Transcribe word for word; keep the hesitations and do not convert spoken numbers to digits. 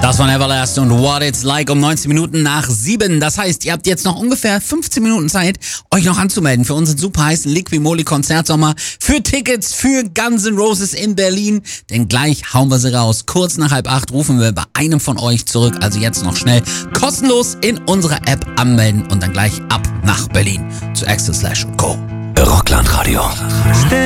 Das war Everlast und What It's Like um neunzehn Minuten nach sieben. Das heißt, ihr habt jetzt noch ungefähr fünfzehn Minuten Zeit, euch noch anzumelden für unseren super heißen Liquimoli Konzertsommer, für Tickets für Guns N' Roses in Berlin. Denn gleich hauen wir sie raus. Kurz nach halb acht rufen wir bei einem von euch zurück. Also jetzt noch schnell kostenlos in unserer App anmelden und dann gleich ab nach Berlin zu Axel Slash und Co. Rockland Radio.